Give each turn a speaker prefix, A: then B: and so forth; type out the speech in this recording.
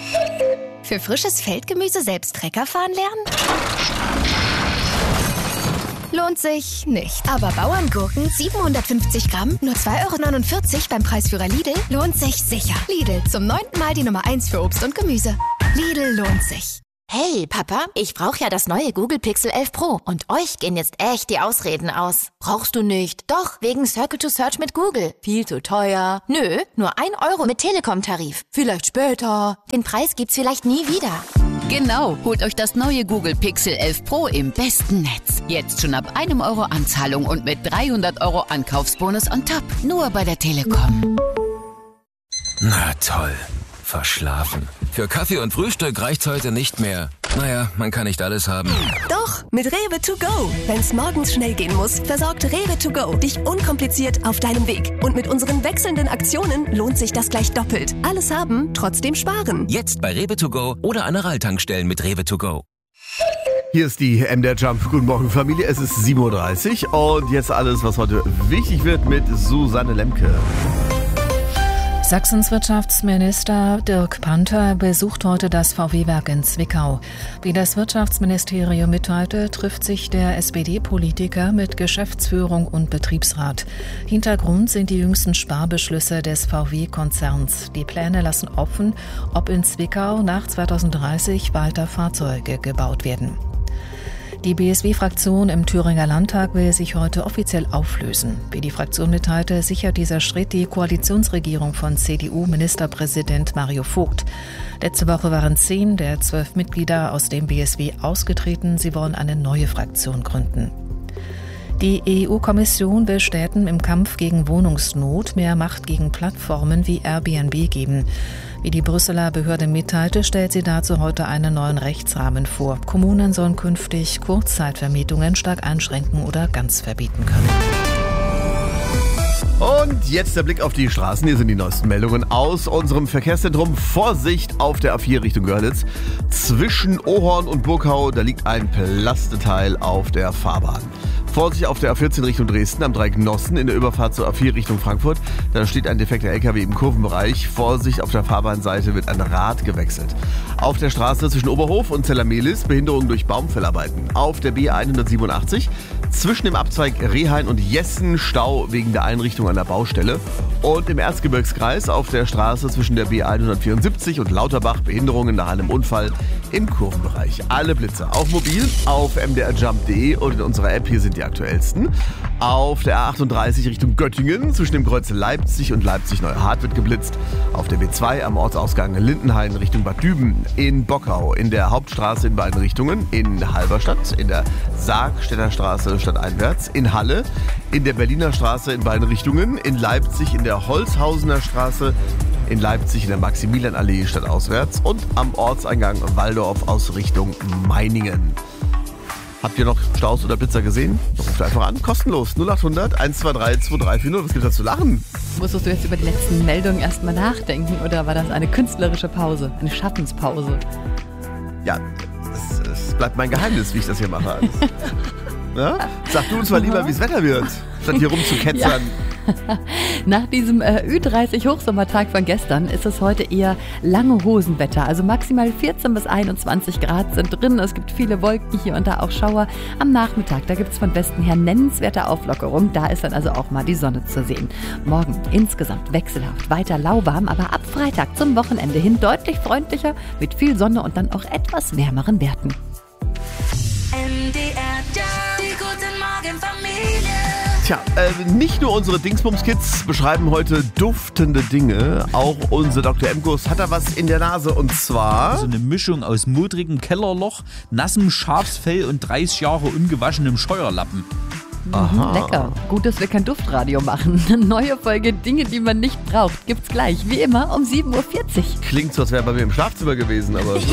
A: Für frisches Feldgemüse selbst Trecker fahren lernen? Lohnt sich nicht. Aber Bauerngurken 750 Gramm, nur 2,49 € beim Preisführer Lidl, lohnt sich sicher. Lidl, zum 9. Mal die Nummer 1 für Obst und Gemüse. Lidl lohnt sich.
B: Hey, Papa, ich brauche ja das neue Google Pixel 11 Pro. Und euch gehen jetzt echt die Ausreden aus. Brauchst du nicht. Doch, wegen Circle to Search mit Google. Viel zu teuer. Nö, nur 1 € mit Telekom-Tarif. Vielleicht später. Den Preis gibt's vielleicht nie wieder.
C: Genau, holt euch das neue Google Pixel 11 Pro im besten Netz. Jetzt schon ab 1 € Anzahlung und mit 300 € Ankaufsbonus on top. Nur bei der Telekom.
D: Na toll. Verschlafen. Für Kaffee und Frühstück reicht's heute nicht mehr. Naja, man kann nicht alles haben.
E: Doch, mit Rewe to go. Wenn's morgens schnell gehen muss, versorgt Rewe to go dich unkompliziert auf deinem Weg. Und mit unseren wechselnden Aktionen lohnt sich das gleich doppelt. Alles haben, trotzdem sparen.
D: Jetzt bei Rewe to go oder an Aral-Tankstellen mit Rewe to go.
F: Hier ist die MDR Jump. Guten Morgen, Familie. Es ist 7:30 Uhr und jetzt alles, was heute wichtig wird mit Susanne Lemke.
G: Sachsens Wirtschaftsminister Dirk Panther besucht heute das VW-Werk in Zwickau. Wie das Wirtschaftsministerium mitteilte, trifft sich der SPD-Politiker mit Geschäftsführung und Betriebsrat. Hintergrund sind die jüngsten Sparbeschlüsse des VW-Konzerns. Die Pläne lassen offen, ob in Zwickau nach 2030 weiter Fahrzeuge gebaut werden. Die BSW-Fraktion im Thüringer Landtag will sich heute offiziell auflösen. Wie die Fraktion mitteilte, sichert dieser Schritt die Koalitionsregierung von CDU-Ministerpräsident Mario Vogt. Letzte Woche waren 10 der 12 Mitglieder aus dem BSW ausgetreten. Sie wollen eine neue Fraktion gründen. Die EU-Kommission will Städten im Kampf gegen Wohnungsnot mehr Macht gegen Plattformen wie Airbnb geben. Wie die Brüsseler Behörde mitteilte, stellt sie dazu heute einen neuen Rechtsrahmen vor. Kommunen sollen künftig Kurzzeitvermietungen stark einschränken oder ganz verbieten können.
F: Und jetzt der Blick auf die Straßen. Hier sind die neuesten Meldungen aus unserem Verkehrszentrum. Vorsicht auf der A4 Richtung Görlitz. Zwischen Ohorn und Burgau, da liegt ein Plasteteil auf der Fahrbahn. Vorsicht auf der A14 Richtung Dresden am Dreieck Nossen in der Überfahrt zur A4 Richtung Frankfurt. Da steht ein defekter LKW im Kurvenbereich. Vorsicht, auf der Fahrbahnseite wird ein Rad gewechselt. Auf der Straße zwischen Oberhof und Zellermelis Behinderung durch Baumfellarbeiten. Auf der B187 zwischen dem Abzweig Rehain und Jessen Stau wegen der Einrichtung an der Baustelle. Und im Erzgebirgskreis auf der Straße zwischen der B174 und Lauterbach Behinderungen nach einem Unfall im Kurvenbereich. Alle Blitze auf mobil, auf mdrjump.de und in unserer App. Hier sind die aktuellsten. Auf der A38 Richtung Göttingen zwischen dem Kreuz Leipzig und Leipzig-Neuhardt wird geblitzt. Auf der B2 am Ortsausgang Lindenhain Richtung Bad Düben, in Bockau, in der Hauptstraße in beiden Richtungen, in Halberstadt, in der Sargstädter Straße stadteinwärts, in Halle, in der Berliner Straße in beiden Richtungen, in Leipzig in der Holzhausener Straße, in Leipzig in der Maximilianallee stadtauswärts und am Ortseingang Walldorf aus Richtung Meiningen. Habt ihr noch Staus oder Blitzer gesehen? Ruft einfach an, kostenlos, 0800 123 2340. Was gibt's da zu lachen?
H: Musstest du jetzt über die letzten Meldungen erstmal nachdenken oder war das eine künstlerische Pause, eine Schaffenspause?
F: Ja, es bleibt mein Geheimnis, wie ich das hier mache. Alles. Ja? Sag du uns mal lieber, wie es Wetter wird, statt hier rumzuketzern.
H: Ja. Nach diesem Ü30-Hochsommertag von gestern ist es heute eher lange Hosenwetter. Also maximal 14 bis 21 Grad sind drin. Es gibt viele Wolken, hier und da auch Schauer. Am Nachmittag, da gibt es von Westen her nennenswerte Auflockerung. Da ist dann also auch mal die Sonne zu sehen. Morgen insgesamt wechselhaft, weiter lauwarm, aber ab Freitag zum Wochenende hin deutlich freundlicher mit viel Sonne und dann auch etwas wärmeren Werten.
F: Tja, nicht nur unsere Dingsbums-Kids beschreiben heute duftende Dinge, auch unser Dr. Emkus hat da was in der Nase und zwar...
I: So eine Mischung aus modrigem Kellerloch, nassem Schafsfell und 30 Jahre ungewaschenem Scheuerlappen.
H: Aha. Lecker. Gut, dass wir kein Duftradio machen. Eine neue Folge Dinge, die man nicht braucht, gibt's gleich, wie immer, um 7:40 Uhr.
F: Klingt so, als wäre bei mir im Schlafzimmer gewesen, aber...